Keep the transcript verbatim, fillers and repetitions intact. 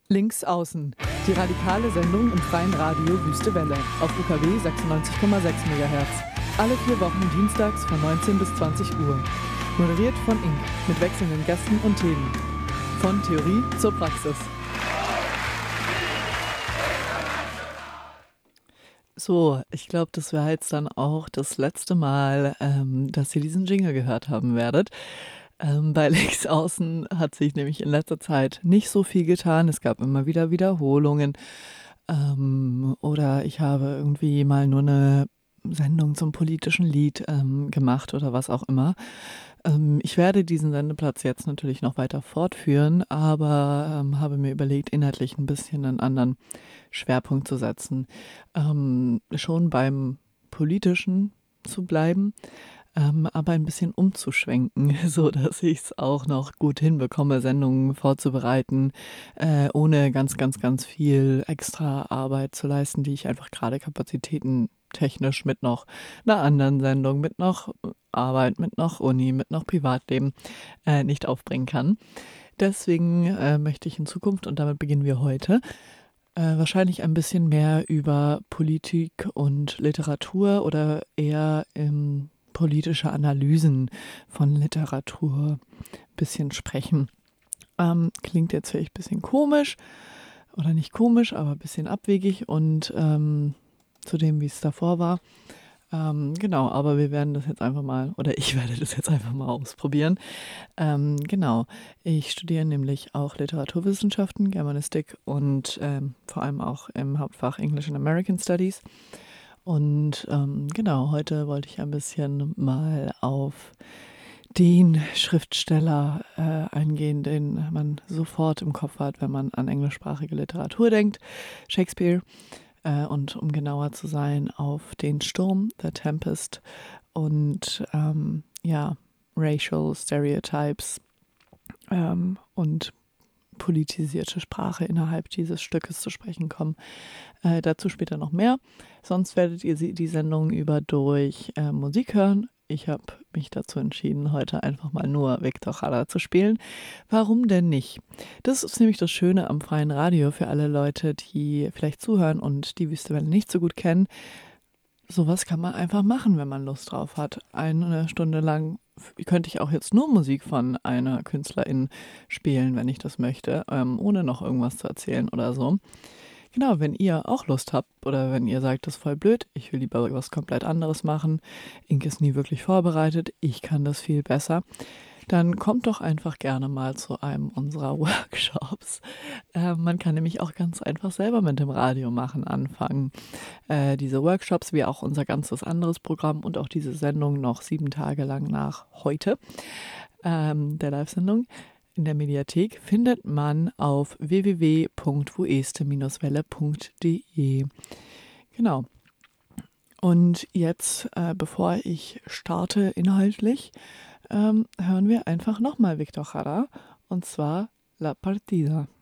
Links außen, die radikale Sendung im freien Radio Wüste Welle auf U K W sechsundneunzig Komma sechs Megahertz. Alle vier Wochen dienstags von neunzehn bis zwanzig Uhr. Moderiert von Ink mit wechselnden Gästen und Themen. Von Theorie zur Praxis. So, ich glaube, das wäre jetzt dann auch das letzte Mal, ähm, dass ihr diesen Jingle gehört haben werdet. Ähm, bei Links außen hat sich nämlich in letzter Zeit nicht so viel getan. Es gab immer wieder Wiederholungen. Ähm, oder ich habe irgendwie mal nur eine Sendung zum politischen Lied ähm, gemacht oder was auch immer. Ähm, ich werde diesen Sendeplatz jetzt natürlich noch weiter fortführen, aber ähm, habe mir überlegt, inhaltlich ein bisschen einen anderen Schwerpunkt zu setzen. Ähm, schon beim Politischen zu bleiben, ähm, aber ein bisschen umzuschwenken, so dass ich es auch noch gut hinbekomme, Sendungen vorzubereiten, äh, ohne ganz, ganz, ganz viel extra Arbeit zu leisten, die ich einfach gerade kapazitätentechnisch mit noch einer anderen Sendung, mit noch Arbeit, mit noch Uni, mit noch Privatleben äh, nicht aufbringen kann. Deswegen äh, möchte ich in Zukunft, und damit beginnen wir heute, äh, wahrscheinlich ein bisschen mehr über Politik und Literatur oder eher ähm, politische Analysen von Literatur ein bisschen sprechen. Ähm, klingt jetzt vielleicht ein bisschen komisch oder nicht komisch, aber ein bisschen abwegig und ähm, zu dem, wie es davor war. Ähm, genau, aber wir werden das jetzt einfach mal, oder ich werde das jetzt einfach mal ausprobieren. Ähm, genau, ich studiere nämlich auch Literaturwissenschaften, Germanistik und ähm, vor allem auch im Hauptfach English and American Studies. Und ähm, genau, heute wollte ich ein bisschen mal auf den Schriftsteller äh, eingehen, den man sofort im Kopf hat, wenn man an englischsprachige Literatur denkt, Shakespeare. Äh, und um genauer zu sein, auf den Sturm, The Tempest und ähm, ja, Racial Stereotypes ähm, und politisierte Sprache innerhalb dieses Stückes zu sprechen kommen. Äh, dazu später noch mehr. Sonst werdet ihr die Sendung über durch äh, Musik hören. Ich habe mich dazu entschieden, heute einfach mal nur Victor Jara zu spielen. Warum denn nicht? Das ist nämlich das Schöne am freien Radio für alle Leute, die vielleicht zuhören und die Wüste Welle nicht so gut kennen. Sowas kann man einfach machen, wenn man Lust drauf hat. Eine Stunde lang könnte ich auch jetzt nur Musik von einer Künstlerin spielen, wenn ich das möchte, ähm, ohne noch irgendwas zu erzählen oder so. Genau, wenn ihr auch Lust habt oder wenn ihr sagt, das ist voll blöd, ich will lieber was komplett anderes machen, Ink ist nie wirklich vorbereitet, ich kann das viel besser, dann kommt doch einfach gerne mal zu einem unserer Workshops. Äh, man kann nämlich auch ganz einfach selber mit dem Radio machen anfangen. Äh, diese Workshops, wie auch unser ganzes anderes Programm und auch diese Sendung noch sieben Tage lang nach heute ähm, der Live-Sendung in der Mediathek findet man auf w w w punkt wueste welle punkt de. Genau. Und jetzt, äh, bevor ich starte inhaltlich, ähm, hören wir einfach nochmal Victor Jara und zwar La Partida.